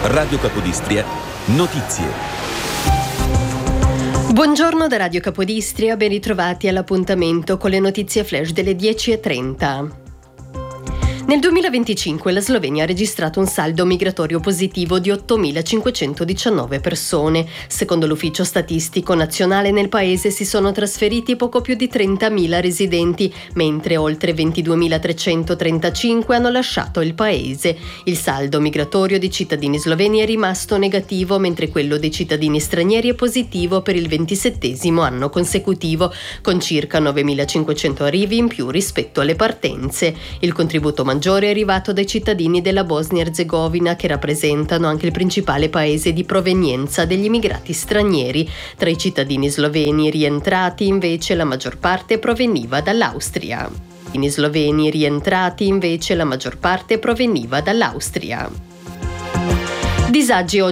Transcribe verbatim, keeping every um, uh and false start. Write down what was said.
Radio Capodistria, notizie. Buongiorno da Radio Capodistria, ben ritrovati all'appuntamento con le notizie flash delle dieci e trenta. Nel duemilaventicinque la Slovenia ha registrato un saldo migratorio positivo di ottomilacinquecentodiciannove persone. Secondo l'Ufficio Statistico Nazionale nel paese si sono trasferiti poco più di trentamila residenti, mentre oltre ventiduemilatrecentotrentacinque hanno lasciato il paese. Il saldo migratorio di cittadini sloveni è rimasto negativo, mentre quello dei cittadini stranieri è positivo per il ventisettesimo anno consecutivo, con circa novemilacinquecento arrivi in più rispetto alle partenze. Il contributo maggiore è arrivato dai cittadini della Bosnia-Erzegovina, che rappresentano anche il principale paese di provenienza degli immigrati stranieri. Tra i cittadini sloveni rientrati, invece, la maggior parte proveniva dall'Austria. I sloveni rientrati, invece, la maggior parte proveniva dall'Austria. Disagi oggi